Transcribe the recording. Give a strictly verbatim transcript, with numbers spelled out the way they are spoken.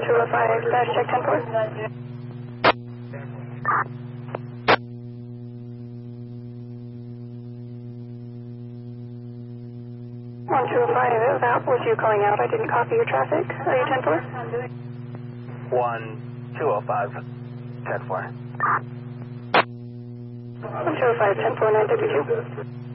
two oh five dash check ten four. one two oh five, that was you calling out. I didn't copy your traffic. Are you ten four? one two oh five, ten four. one two oh five, ten four, nine W two.